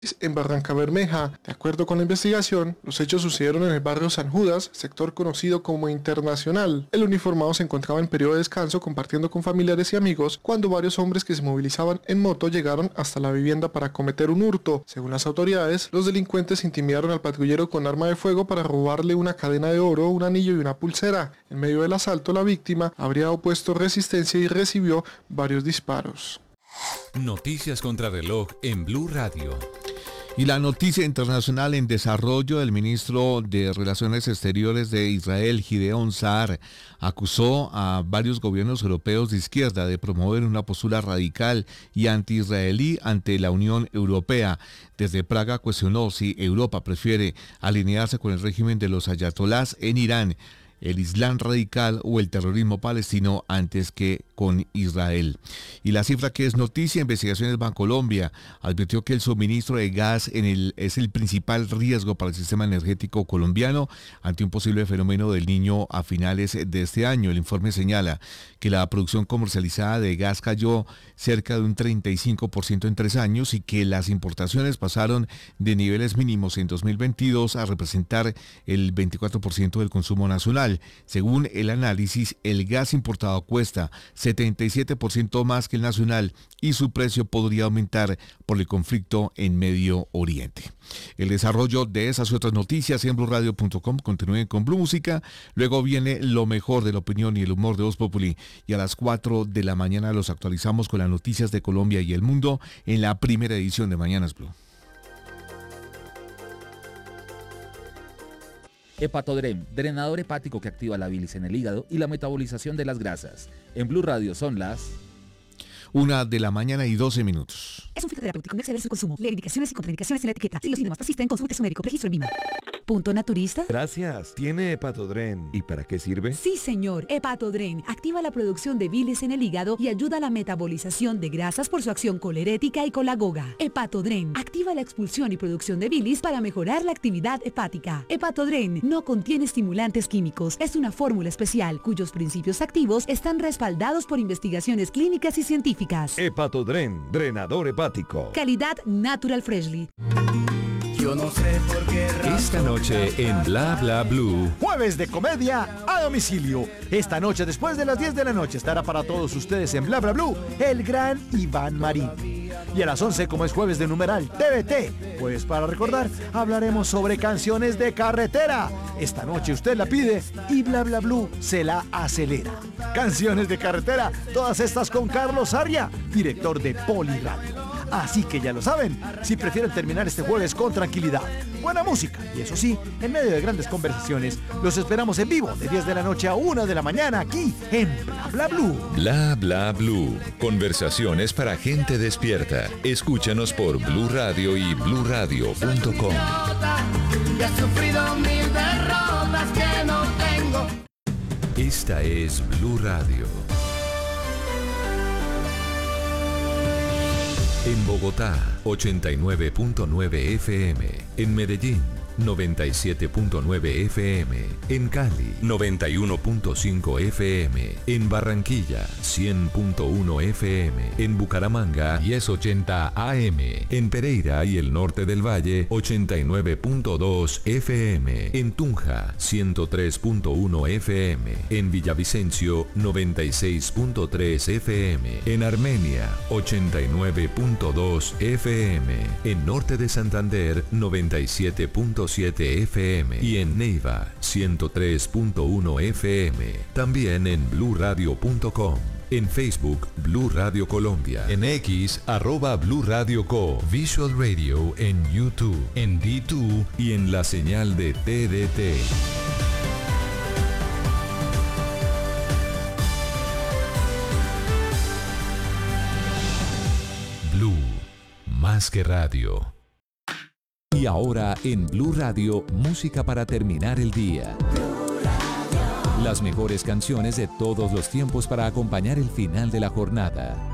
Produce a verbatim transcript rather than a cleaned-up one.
en Barrancabermeja. De acuerdo con la investigación, los hechos sucedieron en el barrio San Judas, sector conocido como Internacional. El uniformado se encontraba en periodo de descanso compartiendo con familiares y amigos cuando varios hombres que se movilizaban en moto llegaron hasta la vivienda para cometer un hurto. Según las autoridades, los delincuentes intimidaron al patrullero con arma de fuego para robarle una cadena de oro, un anillo y una pulsera. En medio del asalto, la víctima habría opuesto resistencia y recibió varios disparos. Noticias contra reloj en Blue Radio. Y la noticia internacional en desarrollo: el ministro de Relaciones Exteriores de Israel, Gideon Saar, acusó a varios gobiernos europeos de izquierda de promover una postura radical y anti-israelí ante la Unión Europea. Desde Praga cuestionó si Europa prefiere alinearse con el régimen de los ayatolás en Irán, el Islam radical o el terrorismo palestino antes que con Israel. Y la cifra que es noticia: Investigaciones Bancolombia advirtió que el suministro de gas en el, es el principal riesgo para el sistema energético colombiano ante un posible fenómeno del Niño a finales de este año. El informe señala que la producción comercializada de gas cayó cerca de un treinta y cinco por ciento en tres años y que las importaciones pasaron de niveles mínimos en dos mil veintidós a representar el veinticuatro por ciento del consumo nacional. Según el análisis, el gas importado cuesta setenta y siete por ciento más que el nacional y su precio podría aumentar por el conflicto en Medio Oriente. El desarrollo de esas y otras noticias en blue radio punto com. Continúen con Blue Música. Luego viene lo mejor de la opinión y el humor de Voz Populi. Y a las cuatro de la mañana los actualizamos con las noticias de Colombia y el mundo en la primera edición de Mañanas Blue. Hepatodrem, drenador hepático que activa la bilis en el hígado y la metabolización de las grasas. En Blue Radio son las... Una de la mañana y doce minutos. Es un fitoterapéutico, no exceder su consumo. Lee indicaciones y contraindicaciones en la etiqueta. Si los síntomas persisten, consulte a su médico. Registro en Vima. ¿Punto naturista? Gracias. ¿Tiene Hepatodren? ¿Y para qué sirve? Sí, señor. Hepatodren activa la producción de bilis en el hígado y ayuda a la metabolización de grasas por su acción colerética y colagoga. Hepatodren activa la expulsión y producción de bilis para mejorar la actividad hepática. Hepatodren no contiene estimulantes químicos. Es una fórmula especial cuyos principios activos están respaldados por investigaciones clínicas y científicas. Hepatodren, drenador hepático. Calidad Natural Freshly. Yo no sé por qué razón. Esta noche en Bla Bla Blue. Jueves de comedia a domicilio. Esta noche después de las diez de la noche estará para todos ustedes en Bla Bla Blue el gran Iván Marín. Y a las once, como es jueves de numeral T V T, pues para recordar, hablaremos sobre canciones de carretera. Esta noche usted la pide y Bla Bla Blue se la acelera. Canciones de carretera, todas estas con Carlos Aria, director de Poliradio. Así que ya lo saben, si prefieren terminar este jueves con tranquilidad, buena música y eso sí, en medio de grandes conversaciones, los esperamos en vivo de diez de la noche a una de la mañana aquí en Bla Bla Blue. Bla Bla Blue. Conversaciones para gente despierta. Escúchanos por Blue Radio y blue radio punto com. He sufrido mil derrotas que no tengo. Esta es Blue Radio. En Bogotá, ochenta y nueve punto nueve F M. En Medellín, noventa y siete punto nueve F M. En Cali, noventa y uno punto cinco F M. En Barranquilla, cien punto uno F M. En Bucaramanga, diez ochenta A M. En Pereira y el norte del Valle, ochenta y nueve punto dos F M. En Tunja, ciento tres punto uno F M. En Villavicencio, noventa y seis punto tres F M. En Armenia, ochenta y nueve punto dos F M. En norte de Santander, noventa y siete punto siete F M. Y en Neiva, ciento tres punto uno F M. También en blue radio punto com. En Facebook, Blue Radio Colombia. En X, arroba Blue Radio Co. Visual Radio en YouTube, en D dos y en la señal de T D T. Blue, más que radio. Y ahora en Blue Radio, música para terminar el día. Las mejores canciones de todos los tiempos para acompañar el final de la jornada.